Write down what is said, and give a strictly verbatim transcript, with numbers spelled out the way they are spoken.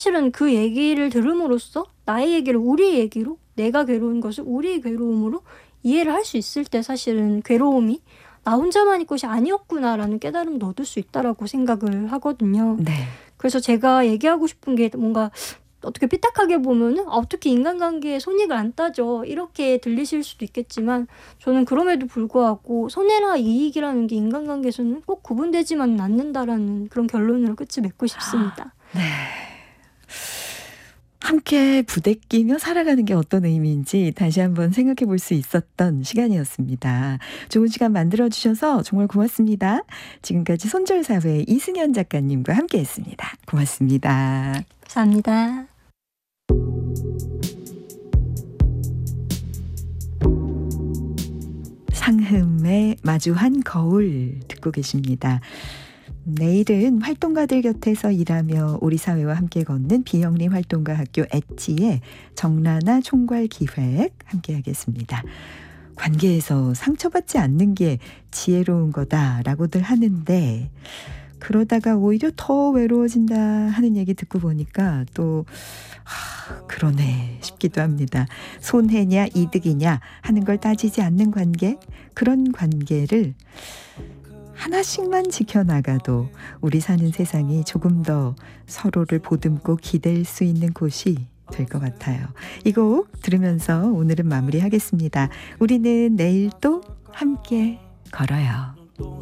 실은 그 얘기를 들음으로써 나의 얘기를 우리의 얘기로, 내가 괴로운 것을 우리의 괴로움으로 이해를 할 수 있을 때 사실은 괴로움이 '나 혼자만의 것이 아니었구나.'라는 깨달음도 얻을 수 있다라고 생각을 하거든요. 네. 그래서 제가 얘기하고 싶은 게 뭔가 어떻게 삐딱하게 보면은 '아 어떻게 인간관계에 손익을 안 따져.' 이렇게 들리실 수도 있겠지만 저는 그럼에도 불구하고 손해나 이익이라는 게 인간관계에서는 꼭 구분되지만은 않는다라는 그런 결론으로 끝을 맺고 싶습니다. 네. 함께 부대끼며 살아가는 게 어떤 의미인지 다시 한번 생각해 볼 수 있었던 시간이었습니다. 좋은 시간 만들어 주셔서 정말 고맙습니다. 지금까지 손절사회 이승현 작가님과 함께했습니다. 고맙습니다. 감사합니다. 상흠의 마주한 거울 듣고 계십니다. 내일은 활동가들 곁에서 일하며 우리 사회와 함께 걷는 비영리 활동가 학교 엣지의 정라나 총괄 기획 함께 하겠습니다. 관계에서 상처받지 않는 게 지혜로운 거다라고들 하는데 그러다가 오히려 더 외로워진다 하는 얘기 듣고 보니까 또 하, 그러네 싶기도 합니다. 손해냐 이득이냐 하는 걸 따지지 않는 관계, 그런 관계를 하나씩만 지켜나가도 우리 사는 세상이 조금 더 서로를 보듬고 기댈 수 있는 곳이 될 것 같아요. 이 곡 들으면서 오늘은 마무리하겠습니다. 우리는 내일 또 함께 걸어요.